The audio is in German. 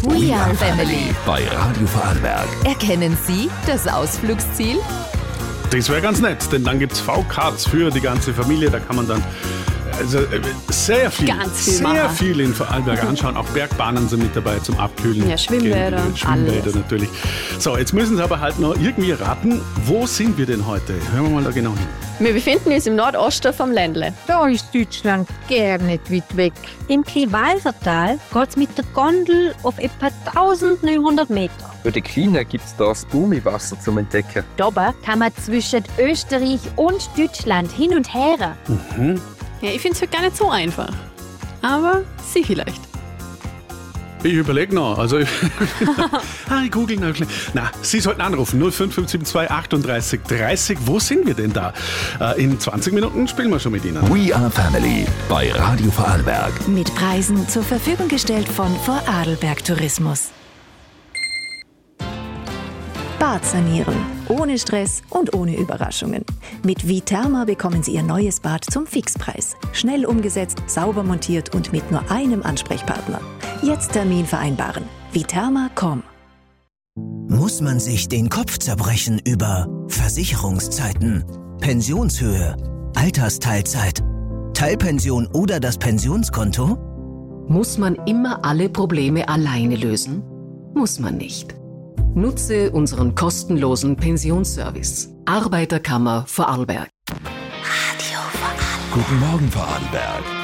We are Family bei Radio Vorarlberg. Erkennen Sie das Ausflugsziel? Das wäre ganz nett, denn dann gibt es V-Cards für die ganze Familie. Da kann man dann sehr viel in Vorarlberg anschauen. Auch Bergbahnen sind mit dabei zum Abkühlen. Ja, Schwimmbäder. Schwimmbäder natürlich. So, jetzt müssen Sie aber halt noch irgendwie raten, wo sind wir denn heute? Hören wir mal da genau hin. Wir befinden uns im Nordosten vom Ländle. Da ist Deutschland gar nicht weit weg. Im Kleinwalsertal geht es mit der Gondel auf etwa 1900 Meter. Für die Kleinen gibt es das Bumiwasser zum Entdecken. Da oben kann man zwischen Österreich und Deutschland hin und her. Ja, ich finde es heute gar nicht so einfach. Aber Sie vielleicht. Ich überlege noch. Also, ich google noch schnell. Na, Sie sollten anrufen. 05572 38 30. Wo sind wir denn da? In 20 Minuten spielen wir schon mit Ihnen. We are Family bei Radio Vorarlberg. Mit Preisen zur Verfügung gestellt von Vorarlberg Tourismus. Bad sanieren. Ohne Stress und ohne Überraschungen. Mit Viterma bekommen Sie Ihr neues Bad zum Fixpreis. Schnell umgesetzt, sauber montiert und mit nur einem Ansprechpartner. Jetzt Termin vereinbaren. Viterma.com. Muss man sich den Kopf zerbrechen über Versicherungszeiten, Pensionshöhe, Altersteilzeit, Teilpension oder das Pensionskonto? Muss man immer alle Probleme alleine lösen? Muss man nicht. Nutze unseren kostenlosen Pensionsservice. Arbeiterkammer Vorarlberg. Guten Morgen Vorarlberg.